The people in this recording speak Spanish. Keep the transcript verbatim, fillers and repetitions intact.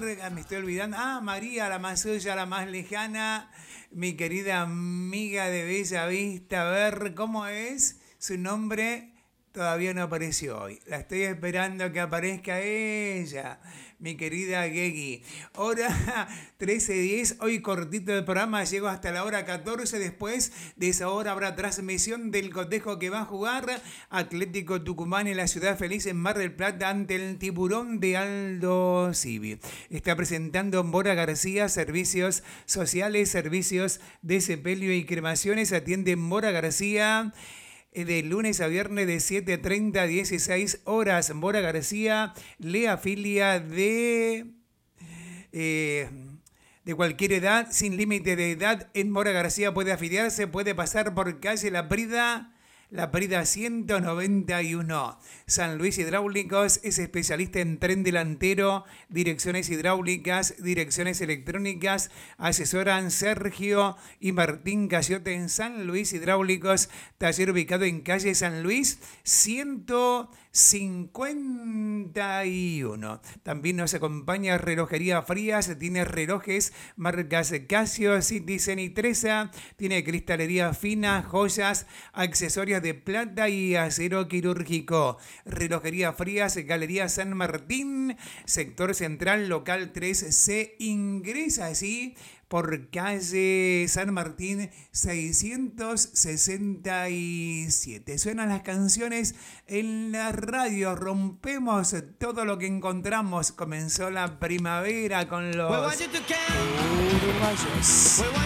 ver, me estoy olvidando. Ah, María, la más suya, la más lejana, mi querida amiga de Bella Vista. A ver, ¿cómo es su nombre? Todavía no apareció hoy. La estoy esperando que aparezca ella, mi querida Gegi. Hora trece diez, hoy cortito del programa, llego hasta la hora catorce. Después de esa hora habrá transmisión del cotejo que va a jugar Atlético Tucumán en la Ciudad Feliz en Mar del Plata ante el Tiburón de Aldo Civi. Está presentando Mora García, servicios sociales, servicios de sepelio y cremaciones. Atiende Mora García de lunes a viernes de siete treinta a dieciséis horas. Mora García le afilia de, eh, de cualquier edad, sin límite de edad. En Mora García puede afiliarse, puede pasar por calle La Prida, La Prida ciento noventa y uno. San Luis Hidráulicos es especialista en tren delantero, direcciones hidráulicas, direcciones electrónicas. Asesoran Sergio y Martín Cayote en San Luis Hidráulicos, taller ubicado en calle San Luis ciento cincuenta y uno. También nos acompaña Relojería Frías, tiene relojes marcas Casio, Citizen y Tresa, tiene cristalería fina, joyas, accesorios de plata y acero quirúrgico. Relojería Frías, Galería San Martín, sector central, local tres C. Ingresa así por calle San Martín seiscientos sesenta y siete. Suenan las canciones en la radio, rompemos todo lo que encontramos. Comenzó la primavera con los uruguayos.